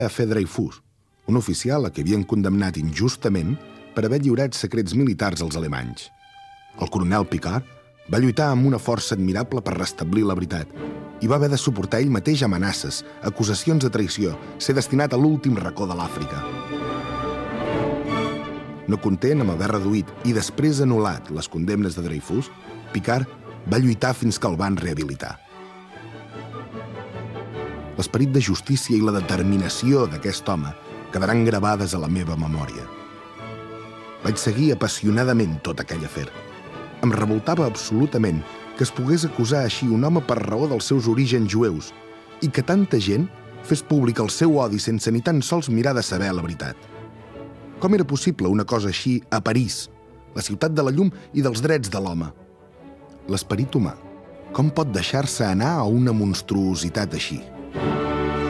a fer Dreyfus, un oficial a qui havien condemnat injustament per haver lliurat secrets militars als alemanys. El coronel Picquart va lluitar amb una força admirable per restablir la veritat i va haver de suportar ell mateix amenaces, acusacions de traïció, ser destinat a l'últim racó de l'Àfrica. No content amb haver reduït i després anul·lat les condemnes de Dreyfus, Picquart va lluitar fins que el van rehabilitar. L'esperit de justícia i la determinació d'aquest home quedaran gravades a la meva memòria. Vaig seguir apassionadament tot aquell afer. Em revoltava absolutament que es pogués acusar així un home per raó dels seus orígens jueus i que tanta gent fes públic el seu odi sense ni tan sols mirar de saber la veritat. Com era possible una cosa així a París, la ciutat de la llum i dels drets de l'home? L'esperit humà, com pot deixar-se anar a una monstruositat així?